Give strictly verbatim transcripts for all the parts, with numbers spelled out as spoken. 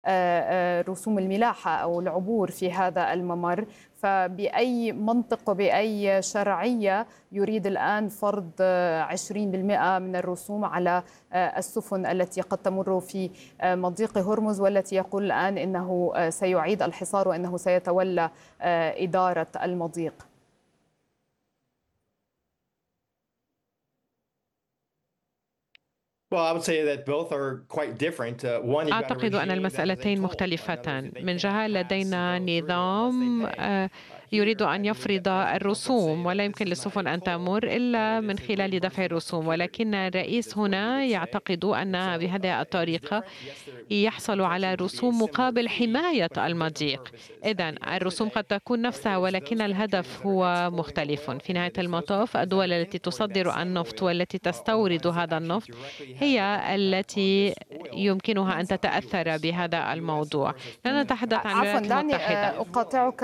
رسوم الملاحة أو العبور في هذا الممر. فبأي منطق وبأي شرعية يريد الآن فرض عشرين بالمئة من الرسوم على السفن التي قد تمر في مضيق هرمز، والتي يقول الآن إنه سيعيد الحصار وإنه سيتولى إدارة المضيق؟ أعتقد أن المسألتين مختلفتان. من جهة لدينا نظام يريد أن يفرض الرسوم، ولا يمكن للسفن أن تمر إلا من خلال دفع الرسوم، ولكن الرئيس هنا يعتقد أن بهذه الطريقة يحصل على رسوم مقابل حماية المضيق. إذن الرسوم قد تكون نفسها، ولكن الهدف هو مختلف. في نهاية المطاف الدول التي تصدر النفط والتي تستورد هذا النفط هي التي يمكنها أن تتأثر بهذا الموضوع. لا نتحدث عن الولايات دعني المتحدة. أقاطعك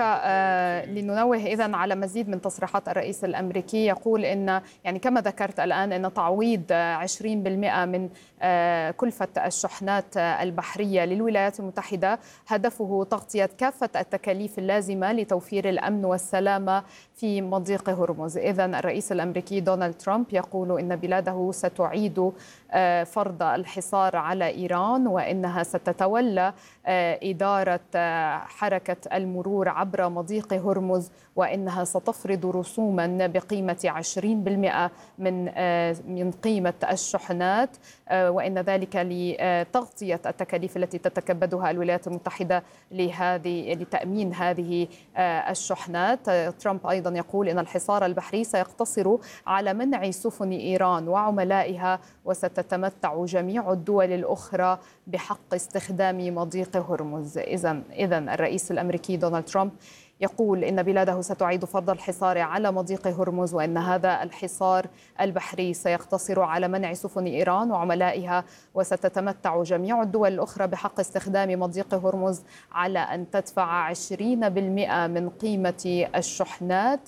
لننوه إذن على مزيد من تصريحات الرئيس الأمريكي. يقول إن يعني كما ذكرت الآن أن تعويض عشرين بالمئة من كلفة الشحنات البحرية للولايات المتحدة هدفه تغطية كافة التكاليف اللازمة لتوفير الأمن والسلامة في مضيق هرمز. إذن الرئيس الأمريكي دونالد ترامب يقول إن بلاده ستعيد فرض الحصار على إيران، وإنها ستتولى إدارة حركة المرور عبر مضيق هرمز، وإنها ستفرض رسوما بقيمة عشرين بالمئة من من قيمة الشحنات، وإن ذلك لتغطية التكاليف التي تتكبدها الولايات المتحدة لهذه لتأمين هذه الشحنات. ترامب أيضا يقول إن الحصار البحري سيقتصر على منع سفن إيران وعملائها، وستتمتع جميع الدول الأخرى بحق استخدام مضيق هرمز. إذن إذن الرئيس الأمريكي دونالد ترامب يقول إن بلاده ستعيد فرض الحصار على مضيق هرمز، وإن هذا الحصار البحري سيقتصر على منع سفن إيران وعملائها، وستتمتع جميع الدول الأخرى بحق استخدام مضيق هرمز على أن تدفع عشرين بالمئة من قيمة الشحنات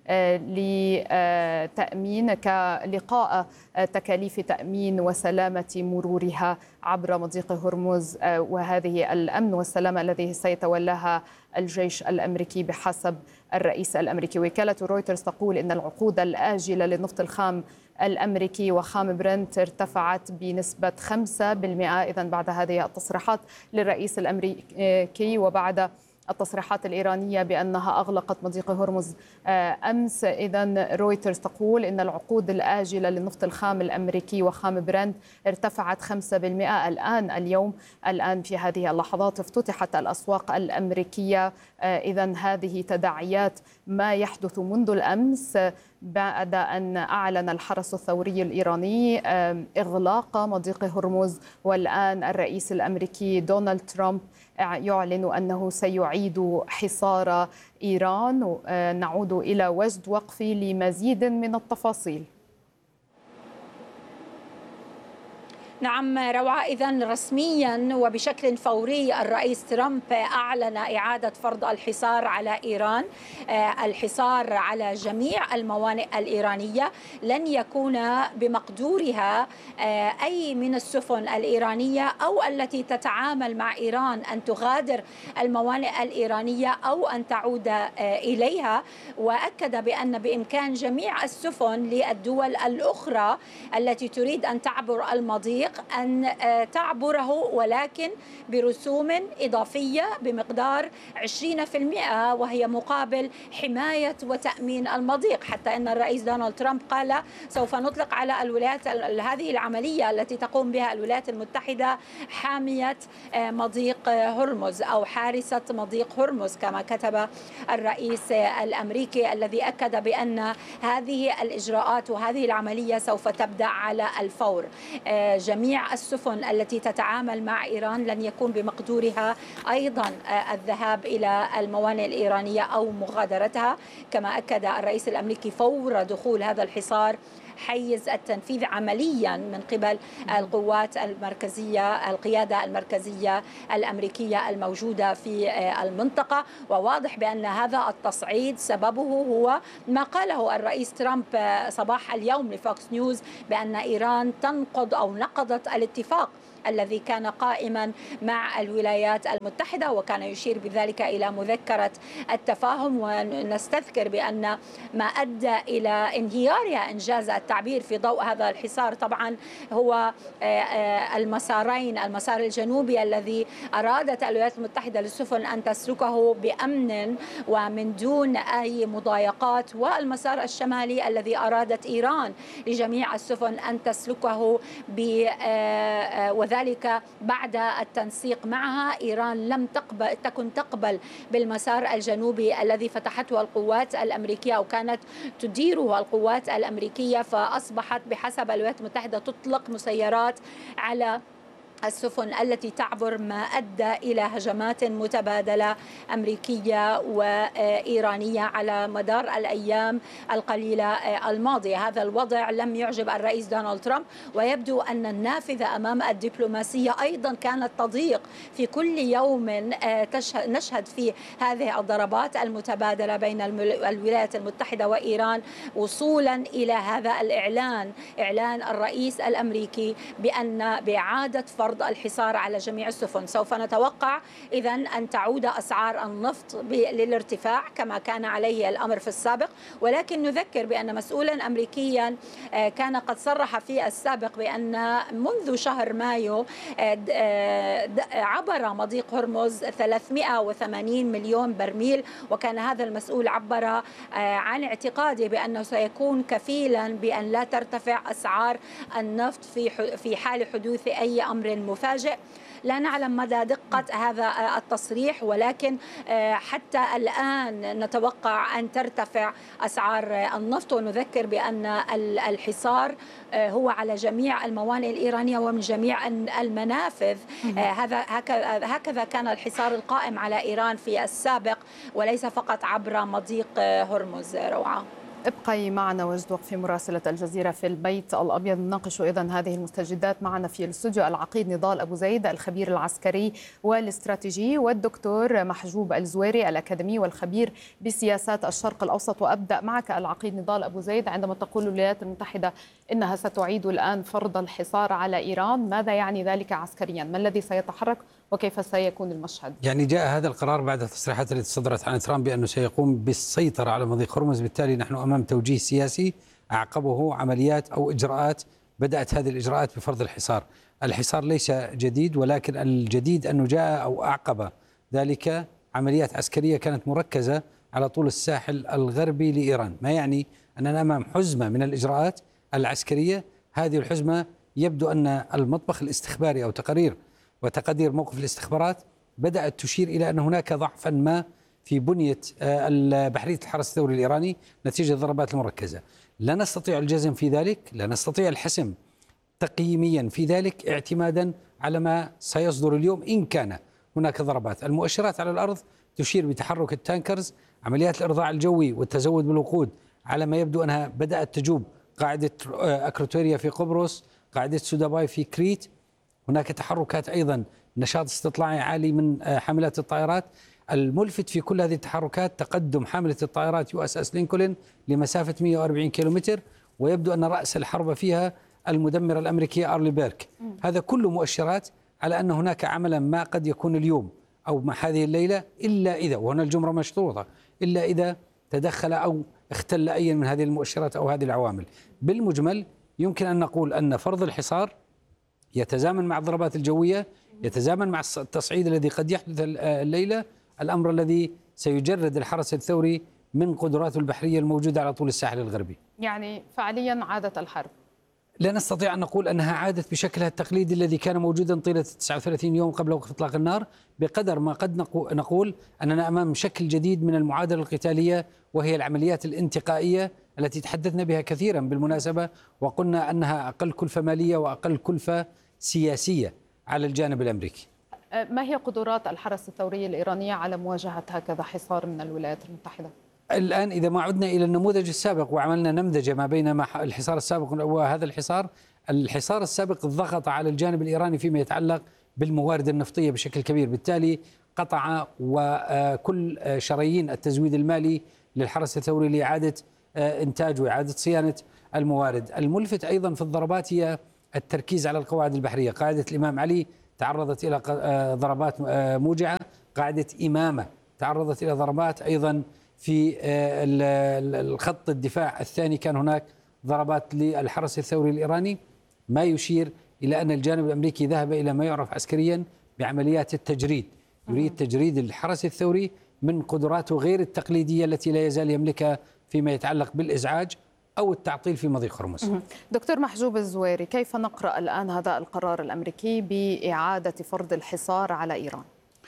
لتأمين كلقاء تكاليف تأمين وسلامة مرورها عبر مضيق هرمز، وهذه الأمن والسلامة الذي سيتولاها الجيش الأمريكي بحسب الرئيس الأمريكي. وكالة رويترز تقول إن العقود الآجلة للنفط الخام الأمريكي وخام برنت ارتفعت بنسبة خمسة بالمئة. إذن بعد هذه التصريحات للرئيس الأمريكي وبعد التصريحات الإيرانية بأنها أغلقت مضيق هرمز أمس، إذن رويترز تقول إن العقود الآجلة للنفط الخام الأمريكي وخام برنت ارتفعت خمسة بالمئة الآن اليوم الآن في هذه اللحظات افتتحت الأسواق الأمريكية. إذن هذه تداعيات ما يحدث منذ الأمس بعد أن أعلن الحرس الثوري الإيراني إغلاق مضيق هرمز، والآن الرئيس الأمريكي دونالد ترامب يعلن أنه سيعيد حصار إيران. نعود إلى وجد وقفي لمزيد من التفاصيل. نعم روعة، إذن رسميا وبشكل فوري الرئيس ترامب أعلن إعادة فرض الحصار على إيران، الحصار على جميع الموانئ الإيرانية. لن يكون بمقدورها أي من السفن الإيرانية أو التي تتعامل مع إيران أن تغادر الموانئ الإيرانية أو أن تعود إليها. وأكد بأن بإمكان جميع السفن للدول الأخرى التي تريد أن تعبر المضيق أن تعبره، ولكن برسوم إضافية بمقدار عشرين بالمئة، وهي مقابل حماية وتأمين المضيق. حتى أن الرئيس دونالد ترامب قال سوف نطلق على الولايات هذه العملية التي تقوم بها الولايات المتحدة حامية مضيق هرمز أو حارسة مضيق هرمز، كما كتب الرئيس الأمريكي، الذي أكد بأن هذه الإجراءات وهذه العملية سوف تبدأ على الفور. جميع السفن التي تتعامل مع إيران لن يكون بمقدورها أيضا الذهاب إلى الموانئ الإيرانية أو مغادرتها، كما أكد الرئيس الأمريكي فور دخول هذا الحصار حيز التنفيذ عمليا من قبل القوات المركزية، القيادة المركزية الأمريكية الموجودة في المنطقة. وواضح بأن هذا التصعيد سببه هو ما قاله الرئيس ترامب صباح اليوم لفوكس نيوز بأن إيران تنقض أو نقضت الاتفاق الذي كان قائما مع الولايات المتحدة، وكان يشير بذلك إلى مذكرة التفاهم. ونستذكر بأن ما أدى إلى انهيارها، إنجاز التعبير في ضوء هذا الحصار طبعا، هو المسارين، المسار الجنوبي الذي أرادت الولايات المتحدة للسفن أن تسلكه بأمن ومن دون أي مضايقات، والمسار الشمالي الذي أرادت إيران لجميع السفن أن تسلكه ب وذلك بعد التنسيق معها. إيران لم تقبل تكن تقبل بالمسار الجنوبي الذي فتحته القوات الأمريكية أو كانت تديره القوات الأمريكية، فأصبحت بحسب الولايات المتحدة تطلق مسيرات على السفن التي تعبر، ما أدى إلى هجمات متبادلة أمريكية وإيرانية على مدار الأيام القليلة الماضية. هذا الوضع لم يعجب الرئيس دونالد ترامب، ويبدو أن النافذة أمام الدبلوماسية أيضا كانت تضيق في كل يوم نشهد فيه هذه الضربات المتبادلة بين الولايات المتحدة وإيران، وصولا إلى هذا الإعلان، إعلان الرئيس الأمريكي بأن بإعادة فرض الحصار على جميع السفن. سوف نتوقع إذن أن تعود أسعار النفط للارتفاع كما كان عليه الأمر في السابق، ولكن نذكر بأن مسؤولا أمريكيا كان قد صرح في السابق بأن منذ شهر مايو عبر مضيق هرمز ثلاثمئة وثمانين مليون برميل، وكان هذا المسؤول عبر عن اعتقاده بأنه سيكون كفيلا بأن لا ترتفع أسعار النفط في في حال حدوث أي أمر مفاجئ. لا نعلم مدى دقة هذا التصريح، ولكن حتى الآن نتوقع أن ترتفع أسعار النفط. ونذكر بأن الحصار هو على جميع الموانئ الإيرانية ومن جميع المنافذ. هذا هكذا كان الحصار القائم على إيران في السابق، وليس فقط عبر مضيق هرمز. روعة، ابقي معنا وجد وقفي مراسلة الجزيرة في البيت الأبيض. نناقش إذن هذه المستجدات. معنا في الاستوديو العقيد نضال أبو زيد الخبير العسكري والاستراتيجي، والدكتور محجوب الزويري الأكاديمي والخبير بسياسات الشرق الأوسط. وأبدأ معك العقيد نضال أبو زيد. عندما تقول الولايات المتحدة إنها ستعيد الآن فرض الحصار على إيران، ماذا يعني ذلك عسكريا؟ ما الذي سيتحرك وكيف سيكون المشهد؟ يعني جاء هذا القرار بعد التصريحات التي صدرت عن ترامب بأنه سيقوم بالسيطرة على مضيق هرمز، بالتالي نحن أمام توجيه سياسي أعقبه عمليات أو إجراءات. بدأت هذه الإجراءات بفرض الحصار. الحصار ليس جديد، ولكن الجديد أنه جاء أو أعقب ذلك عمليات عسكرية كانت مركزة على طول الساحل الغربي لإيران، ما يعني أننا أمام حزمة من الإجراءات العسكرية. هذه الحزمة يبدو أن المطبخ الاستخباري أو تقارير وتقدير موقف الاستخبارات بدأت تشير إلى أن هناك ضعفا ما في بنية بحرية الحرس الثوري الإيراني نتيجة الضربات المركزة. لا نستطيع الجزم في ذلك، لا نستطيع الحسم تقييميا في ذلك اعتمادا على ما سيصدر اليوم إن كان هناك ضربات. المؤشرات على الأرض تشير بتحرك التانكرز، عمليات الإرضاع الجوي والتزود بالوقود على ما يبدو أنها بدأت تجوب، قاعدة أكروتيريا في قبرص، قاعدة سوداباي في كريت. هناك تحركات أيضا، نشاط استطلاعي عالي من حاملات الطائرات. الملفت في كل هذه التحركات تقدم حاملة الطائرات يو اس اس لينكولن لمسافة مئة وأربعين كيلومتر، ويبدو أن رأس الحرب فيها المدمرة الأمريكية أرلي بيرك. هذا كله مؤشرات على أن هناك عملا ما قد يكون اليوم أو مع هذه الليلة، إلا إذا، وهنا الجمرة مشروطة، إلا إذا تدخل أو اختل أي من هذه المؤشرات أو هذه العوامل. بالمجمل يمكن أن نقول أن فرض الحصار يتزامن مع الضربات الجوية، يتزامن مع التصعيد الذي قد يحدث الليلة، الأمر الذي سيجرد الحرس الثوري من قدراته البحرية الموجودة على طول الساحل الغربي. يعني فعليا عادت الحرب؟ لا نستطيع أن نقول أنها عادت بشكلها التقليدي الذي كان موجودا طيلة تسعة وثلاثين يوم قبل وقف إطلاق النار، بقدر ما قد نقول أننا أمام شكل جديد من المعادلة القتالية، وهي العمليات الانتقائية التي تحدثنا بها كثيرا بالمناسبة، وقلنا أنها أقل كلفة مالية وأقل كلفة سياسية على الجانب الأمريكي. ما هي قدرات الحرس الثوري الإيرانية على مواجهة هكذا حصار من الولايات المتحدة؟ الآن إذا ما عدنا إلى النموذج السابق وعملنا نمذجة ما بين الحصار السابق وهذا الحصار، الحصار السابق ضغط على الجانب الإيراني فيما يتعلق بالموارد النفطية بشكل كبير، بالتالي قطع وكل شرايين التزويد المالي للحرس الثوري لإعادة إنتاج وإعادة صيانة الموارد. الملفت أيضا في الضربات هي التركيز على القواعد البحرية. قاعدة الإمام علي تعرضت إلى ضربات موجعة، قاعدة إمامة تعرضت إلى ضربات أيضا في الخط الدفاع الثاني، كان هناك ضربات للحرس الثوري الإيراني، ما يشير إلى أن الجانب الأمريكي ذهب إلى ما يعرف عسكريا بعمليات التجريد، يريد تجريد الحرس الثوري من قدراته غير التقليدية التي لا يزال يملكها فيما يتعلق بالإزعاج أو التعطيل في مضيق هرمز. دكتور محجوب الزويري، كيف نقرأ الآن هذا القرار الأمريكي بإعادة فرض الحصار على إيران؟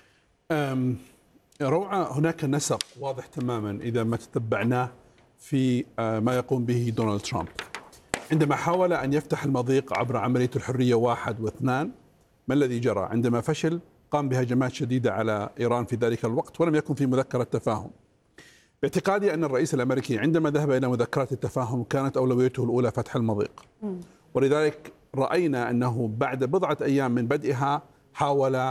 روعة، هناك نسق واضح تماما إذا ما تتبعناه في ما يقوم به دونالد ترامب عندما حاول أن يفتح المضيق عبر عملية الحرية واحد واثنان. ما الذي جرى؟ عندما فشل قام بهجمات شديدة على إيران في ذلك الوقت ولم يكن في مذكرة تفاهم. باعتقادي أن الرئيس الأمريكي عندما ذهب إلى مذكرات التفاهم كانت أولويته الأولى فتح المضيق، ولذلك رأينا أنه بعد بضعة أيام من بدئها حاول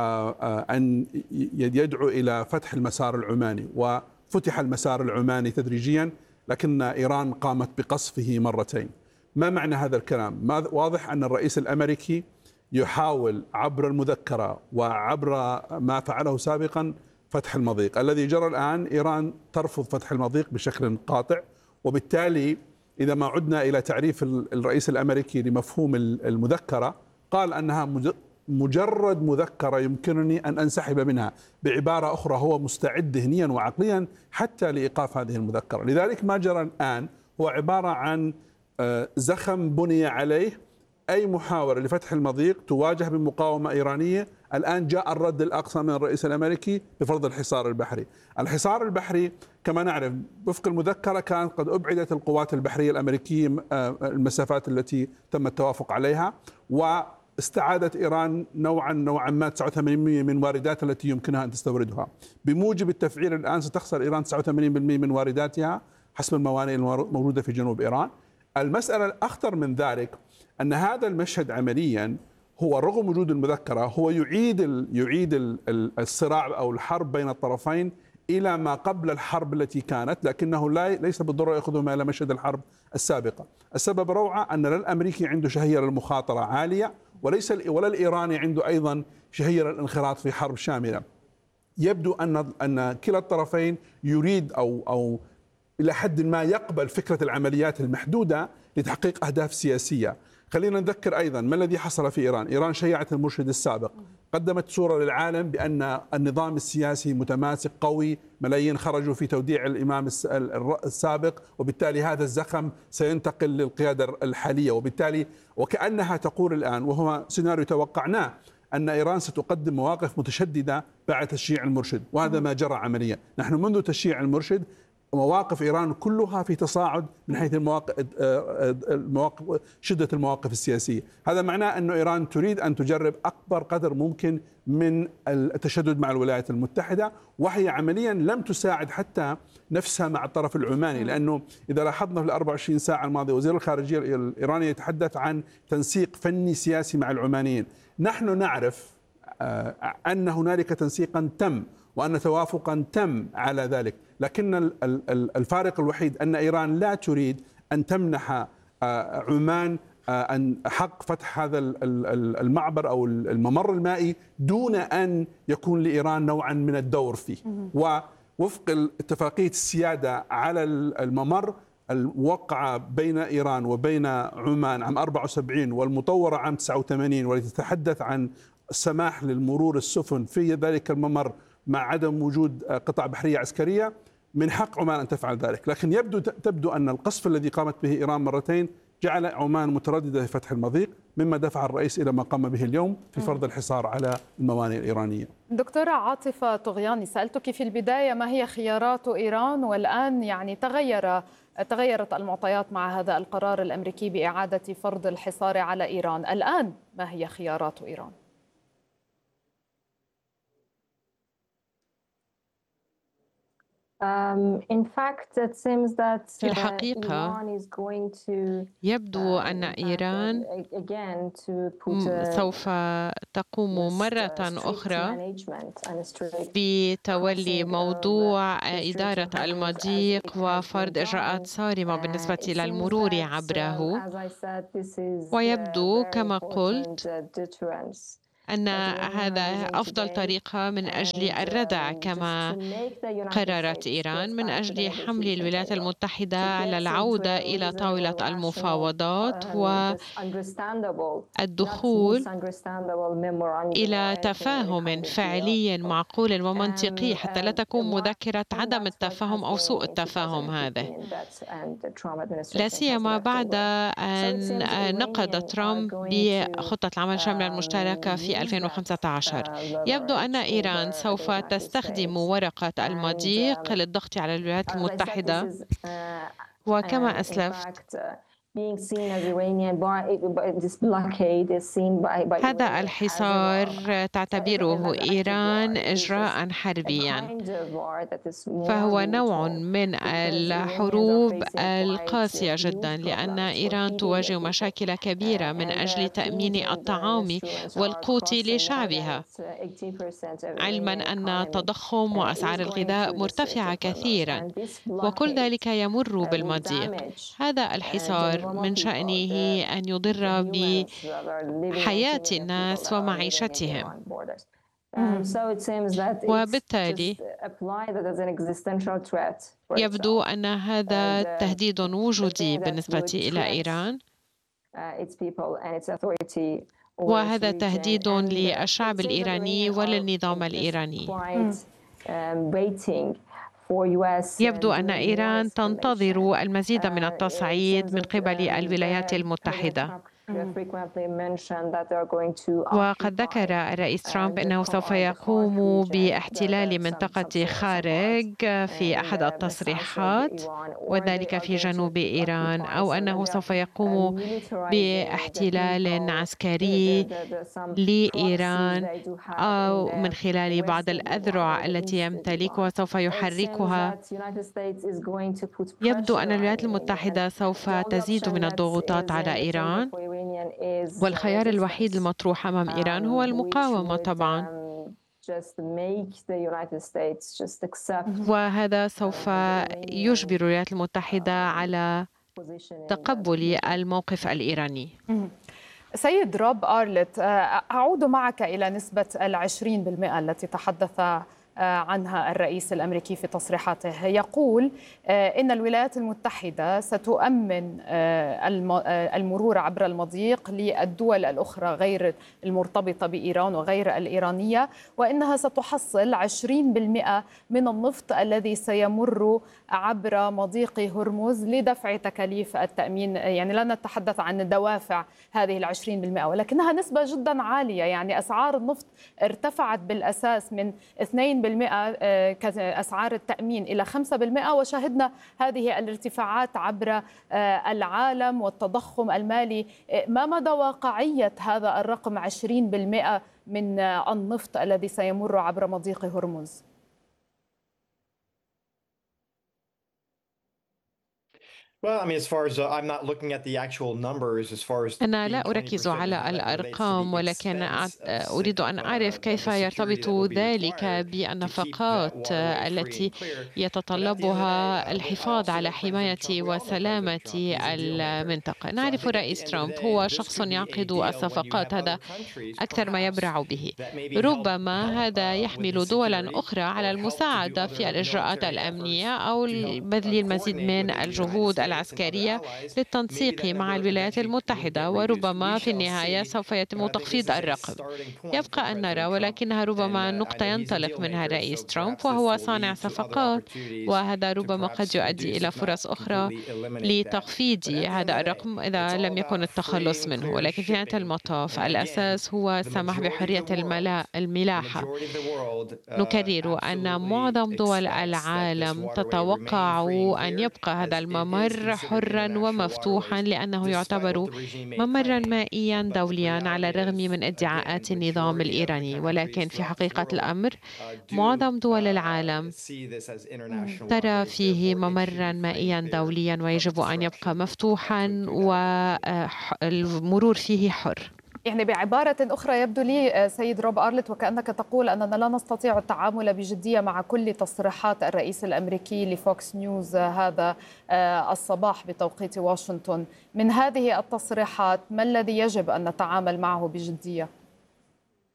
أن يدعو إلى فتح المسار العماني، وفتح المسار العماني تدريجيا، لكن إيران قامت بقصفه مرتين. ما معنى هذا الكلام؟ واضح أن الرئيس الأمريكي يحاول عبر المذكرة وعبر ما فعله سابقا فتح المضيق. الذي جرى الآن إيران ترفض فتح المضيق بشكل قاطع، وبالتالي إذا ما عدنا إلى تعريف الرئيس الأمريكي لمفهوم المذكرة قال أنها مجرد مذكرة يمكنني أن أنسحب منها. بعبارة أخرى هو مستعد ذهنيا وعقليا حتى لإيقاف هذه المذكرة. لذلك ما جرى الآن هو عبارة عن زخم بني عليه أي محاولة لفتح المضيق تواجه بمقاومة إيرانية. الآن جاء الرد الأقصى من الرئيس الأمريكي بفرض الحصار البحري. الحصار البحري كما نعرف وفق المذكرة كانت قد أبعدت القوات البحرية الأمريكية المسافات التي تم التوافق عليها، واستعادت إيران نوعا نوعا ما تسعة وثمانين بالمئة من واردات التي يمكنها أن تستوردها. بموجب التفعيل الآن ستخسر إيران تسعة وثمانين بالمئة من وارداتها حسب الموانئ الموجودة في جنوب إيران. المسألة الأخطر من ذلك أن هذا المشهد عمليا هو رغم وجود المذكرة هو يعيد ال يعيد ال الصراع أو الحرب بين الطرفين إلى ما قبل الحرب التي كانت، لكنه لا ليس بالضرورة يأخذهم إلى مشهد الحرب السابقة. السبب روعة أن لا الأمريكي عنده شهية للمخاطرة عالية، وليس ولا الإيراني عنده أيضا شهية للانخراط في حرب شاملة. يبدو أن أن كلا الطرفين يريد أو أو إلى حد ما يقبل فكرة العمليات المحدودة لتحقيق أهداف سياسية. خلينا نذكر أيضا ما الذي حصل في إيران. إيران شيعت المرشد السابق، قدمت صورة للعالم بأن النظام السياسي متماسك قوي، ملايين خرجوا في توديع الإمام السابق، وبالتالي هذا الزخم سينتقل للقيادة الحالية، وبالتالي وكأنها تقول الآن وهو سيناريو توقعناه أن إيران ستقدم مواقف متشددة بعد تشييع المرشد، وهذا ما جرى عمليا. نحن منذ تشييع المرشد مواقف إيران كلها في تصاعد من حيث المواقف المواقف شدة المواقف السياسية. هذا معناه أن إيران تريد أن تجرب أكبر قدر ممكن من التشدد مع الولايات المتحدة، وهي عمليا لم تساعد حتى نفسها مع الطرف العماني، لأنه إذا لاحظنا في الأربع وعشرين ساعة الماضية وزير الخارجية الإيراني يتحدث عن تنسيق فني سياسي مع العمانيين. نحن نعرف أن هنالك تنسيقا تم وأن توافقا تم على ذلك، لكن الفارق الوحيد أن إيران لا تريد أن تمنح عمان أن حق فتح هذا المعبر أو الممر المائي دون أن يكون لإيران نوعا من الدور فيه. ووفق اتفاقية السيادة على الممر الموقعة بين إيران وبين عمان عام أربعة وسبعين والمطورة عام تسعة وثمانين والتي تتحدث عن السماح للمرور السفن في ذلك الممر مع عدم وجود قطع بحرية عسكرية، من حق عمان أن تفعل ذلك. لكن يبدو تبدو أن القصف الذي قامت به إيران مرتين جعل عمان مترددة في فتح المضيق، مما دفع الرئيس إلى ما قام به اليوم في فرض الحصار على الموانئ الإيرانية. دكتورة عاطفة طغياني، سألتك في البداية ما هي خيارات إيران، والآن يعني تغير تغيرت المعطيات مع هذا القرار الأمريكي بإعادة فرض الحصار على إيران. الآن ما هي خيارات إيران؟ في الحقيقة يبدو أن إيران سوف تقوم مرة أخرى بتولي موضوع إدارة المضيق وفرض إجراءات صارمة بالنسبة إلى المرور عبره، ويبدو كما قلت أن هذا أفضل طريقة من أجل الردع كما قررت إيران، من أجل حمل الولايات المتحدة على العودة إلى طاولة المفاوضات والدخول إلى تفاهم فعلي معقول ومنطقي حتى لا تكون مذكرة عدم التفاهم أو سوء التفاهم هذا، لا سيما بعد أن نقد ترامب بخطة العمل الشاملة المشتركة في ألفين وخمسة عشر. يبدو أن إيران سوف تستخدم ورقة المضيق للضغط على الولايات المتحدة، وكما أسلفت هذا الحصار تعتبره إيران إجراء حربيا، فهو نوع من الحروب القاسية جدا، لأن إيران تواجه مشاكل كبيرة من أجل تأمين الطعام والقوت لشعبها، علما أن تضخم وأسعار الغذاء مرتفعة كثيرا، وكل ذلك يمر بالمضيق. هذا الحصار من شأنه أن يضر بحياة الناس ومعيشتهم، وبالتالي يبدو أن هذا تهديد وجودي بالنسبة إلى إيران، وهذا تهديد للشعب الإيراني وللنظام الإيراني. يبدو أن إيران تنتظر المزيد من التصعيد من قبل الولايات المتحدة، وقد ذكر الرئيس ترامب أنه سوف يقوم باحتلال منطقة خارج في أحد التصريحات، وذلك في جنوب إيران، أو أنه سوف يقوم باحتلال عسكري لإيران أو من خلال بعض الأذرع التي يمتلكها سوف يحركها. يبدو أن الولايات المتحدة سوف تزيد من الضغوطات على إيران، والخيار الوحيد المطروح أمام إيران هو المقاومة طبعا، وهذا سوف يجبر الولايات المتحدة على تقبل الموقف الإيراني. سيد روب أرلت، أعود معك إلى نسبة العشرين بالمئة التي تحدث عنها الرئيس الأمريكي في تصريحاته. يقول إن الولايات المتحدة ستؤمن المرور عبر المضيق للدول الأخرى غير المرتبطة بإيران وغير الإيرانية، وإنها ستحصل عشرين بالمئة من النفط الذي سيمر عبر مضيق هرمز لدفع تكاليف التأمين. يعني لا نتحدث عن دوافع هذه العشرين بالمئة، ولكنها نسبة جدا عالية. يعني أسعار النفط ارتفعت بالأساس من اثنين بالمئة كأسعار التأمين إلى خمسة بالمئة، وشاهدنا هذه الارتفاعات عبر العالم والتضخم المالي. ما مدى واقعية هذا الرقم عشرين بالمئة من النفط الذي سيمر عبر مضيق هرمز؟ أنا لا أركز على الأرقام، ولكن أريد أن أعرف كيف يرتبط ذلك بالنفقات التي يتطلبها الحفاظ على حماية وسلامة المنطقة. نعرف الرئيس ترامب هو شخص يعقد الصفقات، هذا أكثر ما يبرع به. ربما هذا يحمل دولا أخرى على المساعدة في الإجراءات الأمنية أو بذل المزيد من الجهود العسكرية للتنسيق مع الولايات المتحدة، وربما في النهاية سوف يتم تخفيض الرقم. يبقى أن نرى، ولكنها ربما نقطة ينطلق منها الرئيس ترامب وهو صانع صفقات، وهذا ربما قد يؤدي إلى فرص أخرى لتخفيض هذا الرقم إذا لم يكن التخلص منه. ولكن في نهاية المطاف الأساس هو السماح بحرية الملاحة. نكرر أن معظم دول العالم تتوقع أن يبقى هذا الممر ممر حرا ومفتوحا لأنه يعتبر ممرا مائيا دوليا على الرغم من ادعاءات النظام الإيراني، ولكن في حقيقة الأمر معظم دول العالم ترى فيه ممرا مائيا دوليا ويجب أن يبقى مفتوحا والمرور فيه حر. يعني بعبارة أخرى يبدو لي سيد روب أرلت وكأنك تقول أننا لا نستطيع التعامل بجدية مع كل تصريحات الرئيس الأمريكي لفوكس نيوز هذا الصباح بتوقيت واشنطن. من هذه التصريحات ما الذي يجب أن نتعامل معه بجدية؟